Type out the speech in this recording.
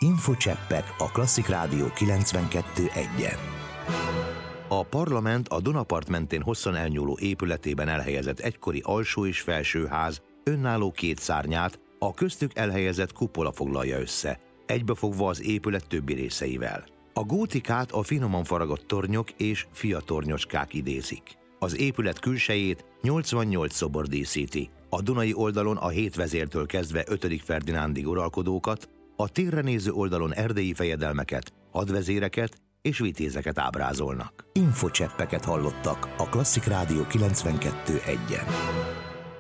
Infocseppek a Klasszik Rádió 92.1-en. A parlament a Dunapart mentén hosszan elnyúló épületében elhelyezett egykori alsó és felsőház önálló két szárnyát, a köztük elhelyezett kupola foglalja össze, egybefogva az épület többi részeivel. A gótikát a finoman faragott tornyok és fiatornyocskák idézik. Az épület külsejét 88 szobor díszíti, a dunai oldalon a 7 vezértől kezdve 5. Ferdinándig uralkodókat, a térre néző oldalon erdélyi fejedelmeket, hadvezéreket és vitézeket ábrázolnak. Infocseppeket hallottak a Klasszik Rádió 92.1-en.